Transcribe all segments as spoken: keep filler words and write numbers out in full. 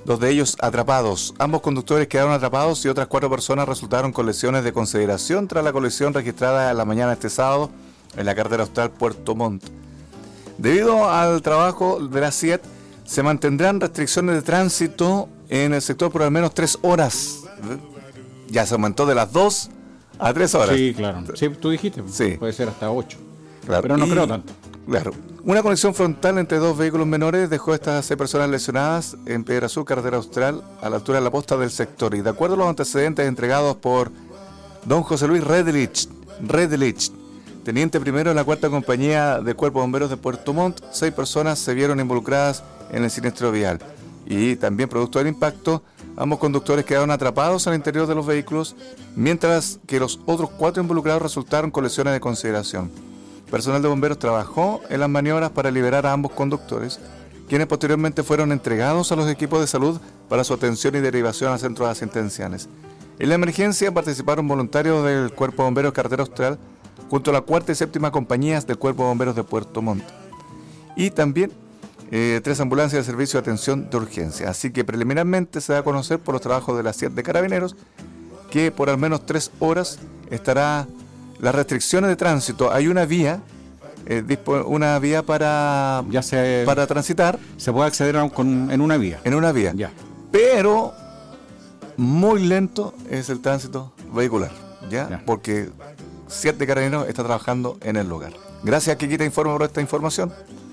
dos de ellos atrapados. Ambos conductores quedaron atrapados y otras cuatro personas resultaron con lesiones de consideración tras la colisión registrada en la mañana de este sábado en la carretera austral Puerto Montt. Debido al trabajo de la C I E T, se mantendrán restricciones de tránsito en el sector por al menos tres horas. Ya se aumentó de las dos a tres horas. Sí, claro. Sí, tú dijiste, sí. Puede ser hasta ocho. Claro. Pero no y, creo tanto. Claro. Una colisión frontal entre dos vehículos menores dejó a estas seis personas lesionadas en Piedra Azul, carretera austral, a la altura de la posta del sector. Y de acuerdo a los antecedentes entregados por don José Luis Redlich, Redlich, teniente primero en la cuarta compañía del Cuerpo de Bomberos de Puerto Montt, seis personas se vieron involucradas en el siniestro vial. Y también producto del impacto, ambos conductores quedaron atrapados al interior de los vehículos, mientras que los otros cuatro involucrados resultaron con lesiones de consideración. Personal de bomberos trabajó en las maniobras para liberar a ambos conductores, quienes posteriormente fueron entregados a los equipos de salud para su atención y derivación a centros asistenciales. En la emergencia participaron voluntarios del Cuerpo de Bomberos Carretera Austral, junto a la cuarta y séptima compañías del Cuerpo de Bomberos de Puerto Montt. Y también eh, tres ambulancias de servicio de atención de urgencia. Así que preliminarmente se da a conocer por los trabajos de la C I E T de Carabineros que por al menos tres horas estará las restricciones de tránsito. Hay una vía, eh, dispo, una vía para, ya se, para transitar. Se puede acceder a un, con, en una vía. En una vía. Ya. Pero muy lento es el tránsito vehicular, ¿ya? ya. Porque C I E T de Carabineros está trabajando en el lugar. Gracias, Kikita Informa, por esta información.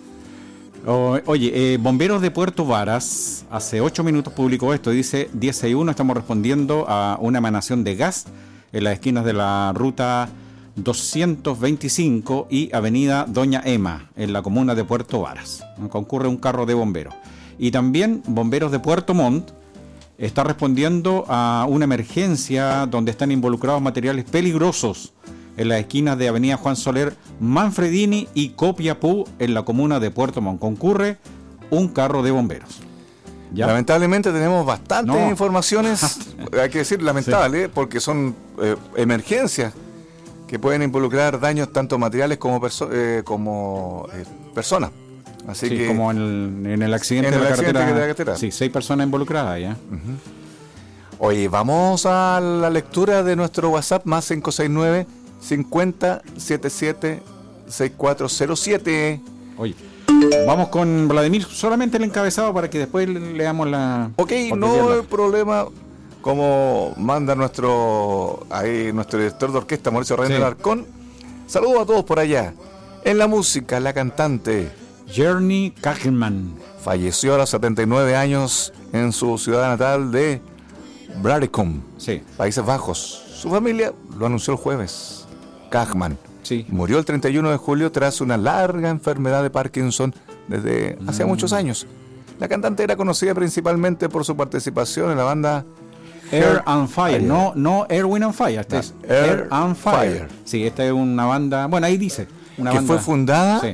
O, oye, eh, Bomberos de Puerto Varas, hace ocho minutos publicó esto, dice diez sesenta y uno, estamos respondiendo a una emanación de gas en las esquinas de la ruta doscientos veinticinco y avenida Doña Ema, en la comuna de Puerto Varas. Concurre un carro de bomberos. Y también Bomberos de Puerto Montt está respondiendo a una emergencia donde están involucrados materiales peligrosos en las esquinas de avenida Juan Soler, Manfredini y Copiapó, en la comuna de Puerto Montt. Concurre un carro de bomberos. ¿Ya? Lamentablemente tenemos bastantes no. informaciones, hay que decir lamentable, sí. porque son eh, emergencias que pueden involucrar daños tanto materiales como, perso- eh, como eh, personas. Así sí, que como en el, en el accidente, en de, el la accidente carretera, de la carretera. Sí, seis personas involucradas ya. Uh-huh. Oye, vamos a la lectura de nuestro WhatsApp más cinco seis nueve, cincuenta, setenta y siete, sesenta y cuatro cero siete. Oye, vamos con Vladimir, solamente el encabezado para que después leamos la... Ok, no hay problema. Como manda nuestro ahí nuestro director de orquesta, Mauricio Reyes sí. Alarcón. Saludos a todos por allá. En la música, la cantante Journey Kachman falleció a los setenta y nueve años en su ciudad natal de Blaricum, sí. Países Bajos. Su familia lo anunció el jueves. Kachman sí. murió el treinta y uno de julio tras una larga enfermedad de Parkinson desde mm. hace muchos años. La cantante era conocida principalmente por su participación en la banda Air and Fire, Fire. no no Air, Wind and Fire, este no, es Air, Air and Fire. Fire. Sí, esta es una banda, bueno, ahí dice, una que banda, fue fundada sí.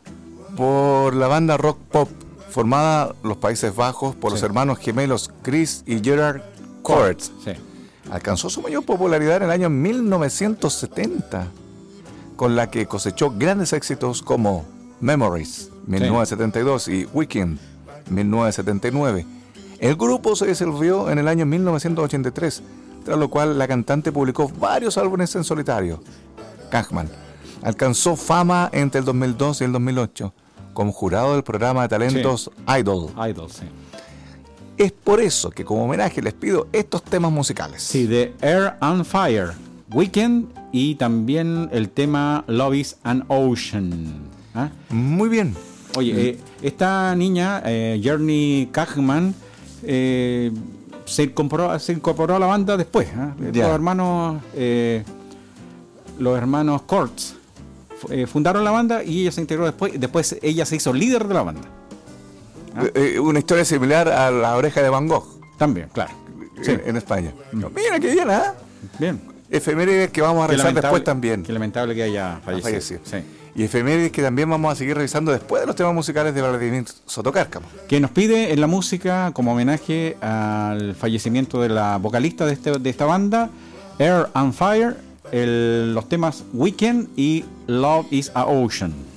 por la banda rock pop formada en los Países Bajos por sí. los hermanos gemelos Chris y Gerard Coates. Sí. Alcanzó su mayor popularidad en el año mil novecientos setenta, con la que cosechó grandes éxitos como Memories, mil novecientos setenta y dos, sí. y Weekend, mil novecientos setenta y nueve. El grupo se disolvió en el año mil novecientos ochenta y tres, tras lo cual la cantante publicó varios álbumes en solitario. Kachman alcanzó fama entre el dos mil dos y el dos mil ocho como jurado del programa de talentos sí. Idol. Idol, sí. Es por eso que como homenaje les pido estos temas musicales. Sí, de Air and Fire, Weekend y también el tema Love is an Ocean. ¿Ah? Muy bien. Oye, eh, esta niña, eh, Journey Kachman, Eh, se incorporó se incorporó a la banda después, ¿eh? los hermanos eh, los hermanos Coates eh, fundaron la banda y ella se integró después después ella se hizo líder de la banda. ¿Ah? Eh, una historia similar a La Oreja de Van Gogh también, claro, sí. en, en España. Mm. Mira qué bien, ¿eh? Bien. Efemérides que vamos a revisar después también. Qué lamentable que haya fallecido, fallecido. Sí. Y efemérides que también vamos a seguir revisando después de los temas musicales de Vladimir Sotocárcamo, que nos pide en la música como homenaje al fallecimiento de la vocalista de, este, de esta banda, Air and Fire, el, los temas Weekend y Love is an Ocean.